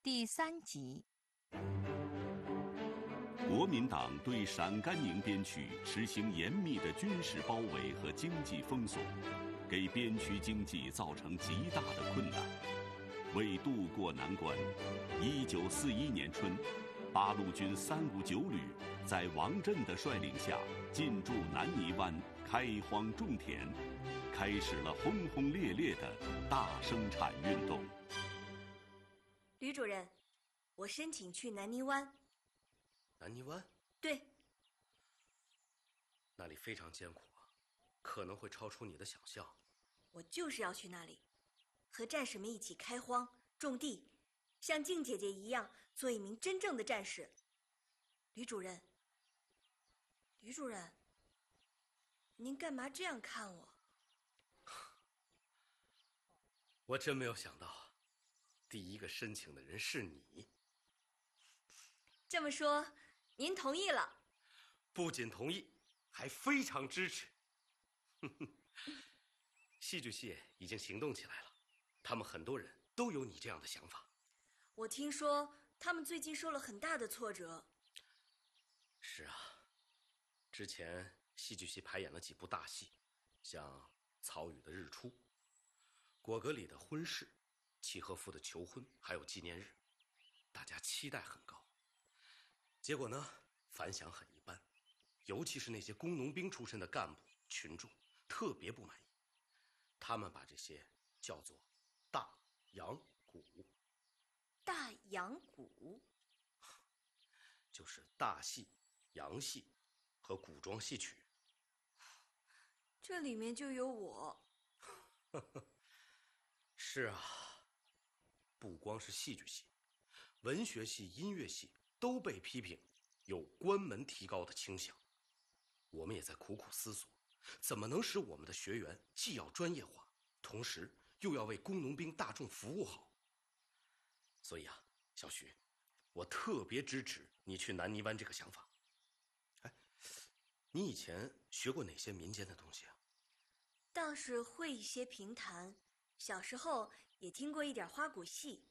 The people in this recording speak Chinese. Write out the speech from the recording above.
第3集。 国民党对陕甘宁边区实行严密的军事包围和经济封锁，给边区经济造成极大的困难。为渡过难关，1941年春，八路军359旅在王震的率领下进驻南泥湾，开荒种田，开始了轰轰烈烈的大生产运动。 吕主任，我申请去南泥湾。 南泥湾？ 对。 那里非常艰苦啊，可能会超出你的想象。 我就是要去那里，和战士们一起开荒种地，像静姐姐一样做一名真正的战士。吕主任，您干嘛这样看我？ 我真没有想到，第一个申请的人是你。 这么说，您同意了？ 不仅同意，还非常支持。戏剧系已经行动起来了，他们很多人都有你这样的想法。 我听说他们最近受了很大的挫折。 是啊，之前戏剧系排演了几部大戏，像曹禺的《日出》，果戈里的《婚事》，契诃夫的《求婚》，还有纪念日，大家期待很高。结果呢，反响很一般，尤其是那些工农兵出身的干部群众特别不满意，他们把这些叫做大洋鼓。 大洋鼓就是大戏、洋戏和古装戏曲。 这里面就有我。 是啊，不光是戏剧系，文学系、音乐系都被批评有关门提高的倾向。我们也在苦苦思索，怎么能使我们的学员既要专业化，同时又要为工农兵大众服务好。所以啊，小徐，我特别支持你去南泥湾这个想法。哎，你以前学过哪些民间的东西啊？ 倒是会一些评弹，小时候也听过一点花鼓戏。